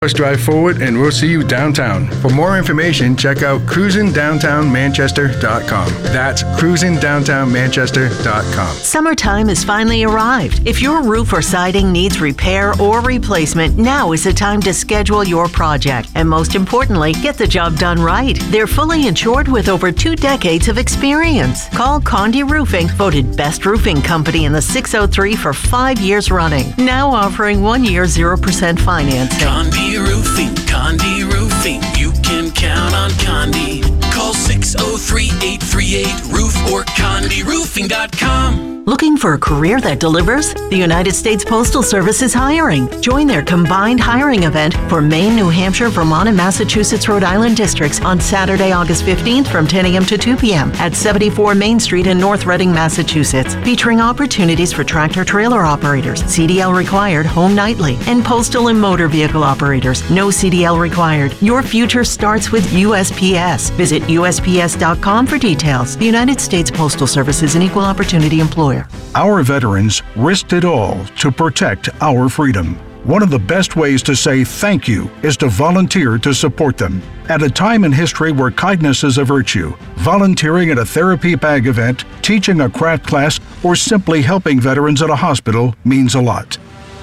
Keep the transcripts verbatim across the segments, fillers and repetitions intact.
Let's drive forward and we'll see you downtown. For more information, check out cruisin downtown manchester dot com. That's cruisin downtown manchester dot com. Summertime has finally arrived. If your roof or siding needs repair or replacement, now is the time to schedule your project. And most importantly, get the job done right. They're fully insured with over two decades of experience. Call Condi Roofing, voted best roofing company in the six oh three for five years running. Now offering one year zero percent financing. Condi Roofing, Condi Roofing. You can count on Condi. Call six oh three, eight three eight, roof or condi roofing dot com. Looking for a career that delivers? The United States Postal Service is hiring. Join their combined hiring event for Maine, New Hampshire, Vermont, and Massachusetts, Rhode Island districts on Saturday, August fifteenth from ten a.m. to two p.m. at seventy-four Main Street in North Reading, Massachusetts, featuring opportunities for tractor-trailer operators, C D L required, home nightly, and postal and motor vehicle operators. No C D L required. Your future starts with U S P S. Visit U S P S dot com for details. The United States Postal Service is an equal opportunity employer. Our veterans risked it all to protect our freedom. One of the best ways to say thank you is to volunteer to support them. At a time in history where kindness is a virtue, volunteering at a therapy bag event, teaching a craft class, or simply helping veterans at a hospital means a lot.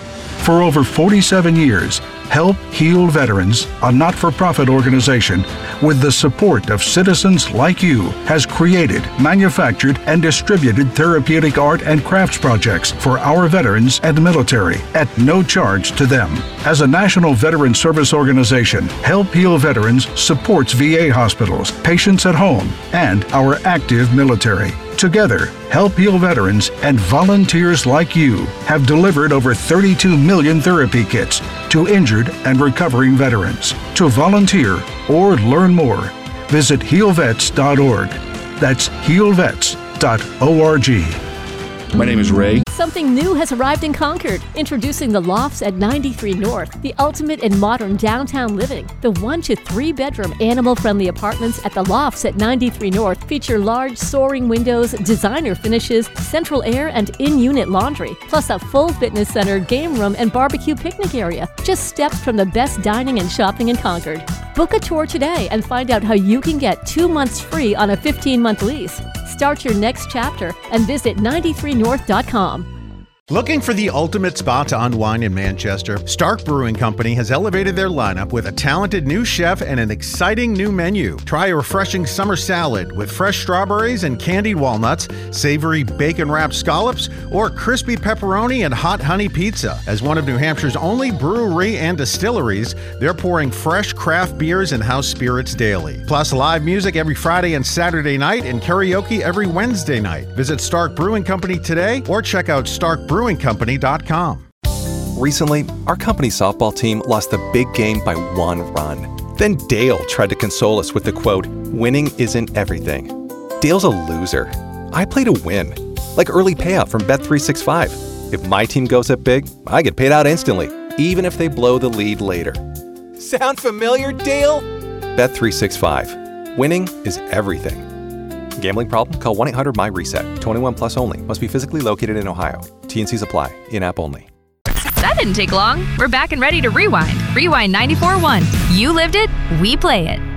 For over forty-seven years, Help Heal Veterans, a not-for-profit organization, with the support of citizens like you, has created, manufactured, and distributed therapeutic art and crafts projects for our veterans and military at no charge to them. As a National Veteran Service Organization, Help Heal Veterans supports V A hospitals, patients at home, and our active military. Together, Help Heal Veterans and volunteers like you have delivered over thirty-two million therapy kits to injured and recovering veterans. To volunteer or learn more, visit heal vets dot org. That's heal vets dot org. My name is Ray. Something new has arrived in Concord. Introducing the Lofts at ninety-three North, the ultimate in modern downtown living. The one to three bedroom animal-friendly apartments at the Lofts at ninety-three North feature large soaring windows, designer finishes, central air, and in-unit laundry, plus a full fitness center, game room, and barbecue picnic area. Just steps from the best dining and shopping in Concord. Book a tour today and find out how you can get two months free on a fifteen-month lease. Start your next chapter and visit ninety-three north dot com. Looking for the ultimate spot to unwind in Manchester? Stark Brewing Company has elevated their lineup with a talented new chef and an exciting new menu. Try a refreshing summer salad with fresh strawberries and candied walnuts, savory bacon-wrapped scallops, or crispy pepperoni and hot honey pizza. As one of New Hampshire's only brewery and distilleries, they're pouring fresh craft beers and house spirits daily. Plus live music every Friday and Saturday night and karaoke every Wednesday night. Visit Stark Brewing Company today or check out stark brewing company dot com. Recently, our company softball team lost the big game by one run. Then Dale tried to console us with the quote, "Winning isn't everything." Dale's a loser. I play to win, like early payout from Bet three sixty-five. If my team goes up big, I get paid out instantly, even if they blow the lead later. Sound familiar, Dale? Bet three sixty-five. Winning is everything. Gambling problem? Call one eight hundred M Y reset. twenty-one plus only. Must be physically located in Ohio. T and Cs apply. In-app only. That didn't take long. We're back and ready to rewind. Rewind ninety-four point one. You lived it, we play it.